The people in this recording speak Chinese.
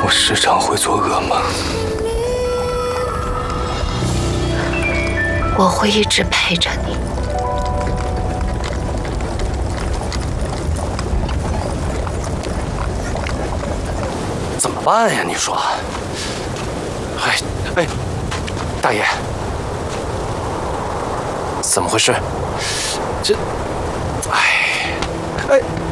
我时常会做噩梦。 我会一直陪着你。 怎么办呀？你说？哎，大爷，怎么回事？这，哎。